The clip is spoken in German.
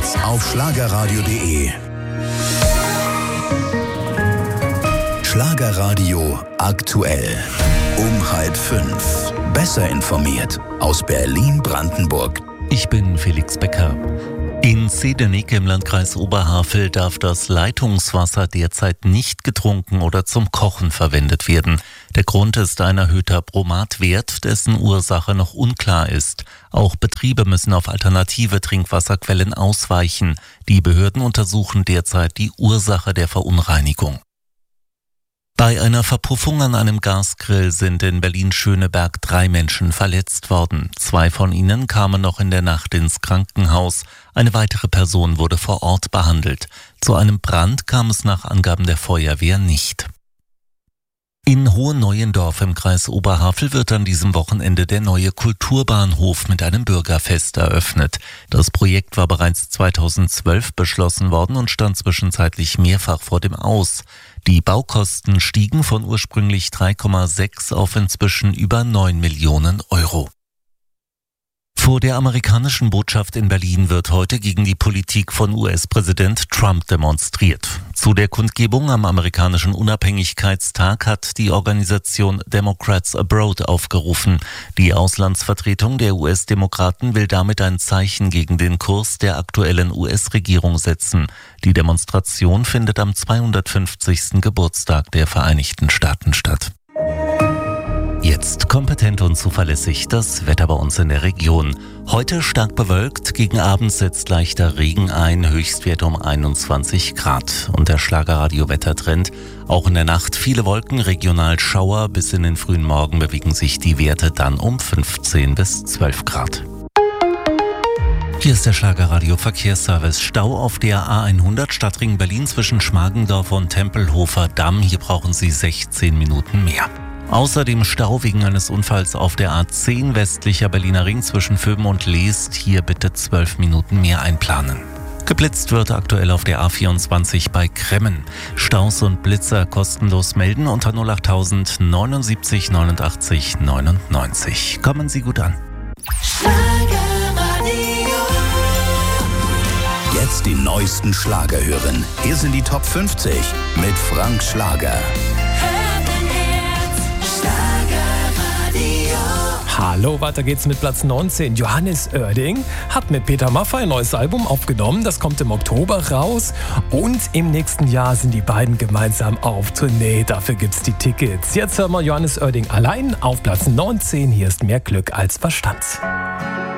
Jetzt auf schlagerradio.de. Schlagerradio aktuell. Um 4:30. Besser informiert aus Berlin-Brandenburg. Ich bin Felix Becker. In Sedenik im Landkreis Oberhavel darf das Leitungswasser derzeit nicht getrunken oder zum Kochen verwendet werden. Der Grund ist ein erhöhter Bromatwert, dessen Ursache noch unklar ist. Auch Betriebe müssen auf alternative Trinkwasserquellen ausweichen. Die Behörden untersuchen derzeit die Ursache der Verunreinigung. Bei einer Verpuffung an einem Gasgrill sind in Berlin-Schöneberg 3 Menschen verletzt worden. 2 von ihnen kamen noch in der Nacht ins Krankenhaus. Eine weitere Person wurde vor Ort behandelt. Zu einem Brand kam es nach Angaben der Feuerwehr nicht. In Hohenneuendorf im Kreis Oberhavel wird an diesem Wochenende der neue Kulturbahnhof mit einem Bürgerfest eröffnet. Das Projekt war bereits 2012 beschlossen worden und stand zwischenzeitlich mehrfach vor dem Aus. Die Baukosten stiegen von ursprünglich 3,6 auf inzwischen über 9 Millionen Euro. Vor der amerikanischen Botschaft in Berlin wird heute gegen die Politik von US-Präsident Trump demonstriert. Zu der Kundgebung am amerikanischen Unabhängigkeitstag hat die Organisation Democrats Abroad aufgerufen. Die Auslandsvertretung der US-Demokraten will damit ein Zeichen gegen den Kurs der aktuellen US-Regierung setzen. Die Demonstration findet am 250. Geburtstag der Vereinigten Staaten statt. Jetzt kompetent und zuverlässig das Wetter bei uns in der Region. Heute stark bewölkt, gegen Abend setzt leichter Regen ein, Höchstwert um 21 Grad. Und der Schlagerradio-Wettertrend, auch in der Nacht viele Wolken, regional Schauer, bis in den frühen Morgen bewegen sich die Werte dann um 15 bis 12 Grad. Hier ist der Schlagerradio-Verkehrsservice. Stau auf der A100 Stadtring Berlin zwischen Schmargendorf und Tempelhofer Damm. Hier brauchen Sie 16 Minuten mehr. Außerdem Stau wegen eines Unfalls auf der A10 westlicher Berliner Ring zwischen Vöben und Leest. Hier bitte 12 Minuten mehr einplanen. Geblitzt wird aktuell auf der A24 bei Kremmen. Staus und Blitzer kostenlos melden unter 08000 79 89 99. Kommen Sie gut an. Jetzt die neuesten Schlager hören. Hier sind die Top 50 mit Frank Schlager. Hallo, weiter geht's mit Platz 19. Johannes Oerding hat mit Peter Maffay ein neues Album aufgenommen. Das kommt im Oktober raus. Und im nächsten Jahr sind die beiden gemeinsam auf Tournee. Dafür gibt's die Tickets. Jetzt hören wir Johannes Oerding allein auf Platz 19. Hier ist Mehr Glück als Verstand.